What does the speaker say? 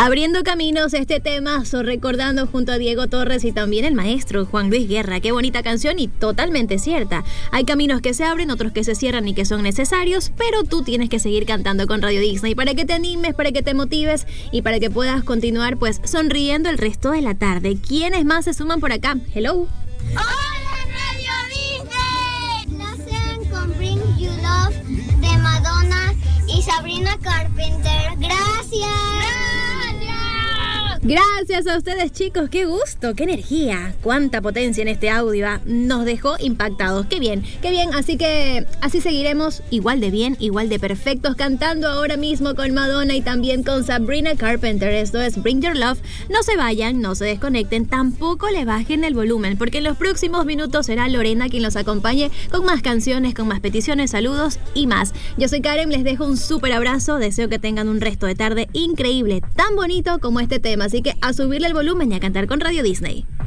Abriendo caminos, este temazo, recordando junto a Diego Torres y también el maestro Juan Luis Guerra. Qué bonita canción y totalmente cierta. Hay caminos que se abren, otros que se cierran y que son necesarios, pero tú tienes que seguir cantando con Radio Disney para que te animes, para que te motives y para que puedas continuar pues sonriendo el resto de la tarde. ¿Quiénes más se suman por acá? Hello. ¡Hola, Radio Disney! Nacen con Bring You Love de Madonna y Sabrina Carpenter. ¡Gracias! Gracias a ustedes, chicos, qué gusto, qué energía, cuánta potencia en este audio, nos dejó impactados, qué bien, así que así seguiremos igual de bien, igual de perfectos, cantando ahora mismo con Madonna y también con Sabrina Carpenter. Esto es Bring Your Love. No se vayan, no se desconecten, tampoco le bajen el volumen, porque en los próximos minutos será Lorena quien los acompañe con más canciones, con más peticiones, saludos y más. Yo soy Karen, les dejo un súper abrazo, deseo que tengan un resto de tarde increíble, tan bonito como este tema. Así que a subirle el volumen y a cantar con Radio Disney.